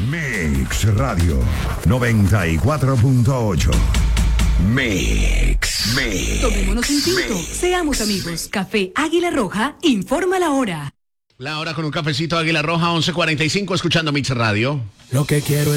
Mix Radio 94.8. Mix. Tomémonos un tinto, seamos amigos. Café Águila Roja informa la hora. La hora con un cafecito Águila Roja, 11:45, escuchando Mix Radio. Lo que quiero